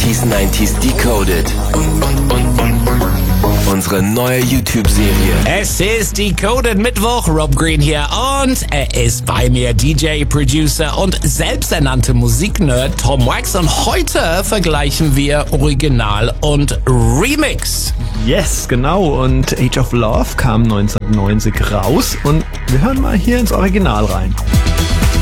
80s, 90s Decoded. Unsere neue YouTube-Serie. Es ist Decoded Mittwoch, Rob Green hier und er ist bei mir DJ, Producer und selbsternannte Musiknerd Tom Wax und heute vergleichen wir Original und Remix. Yes, genau, und Age of Love kam 1990 raus und wir hören mal hier ins Original rein.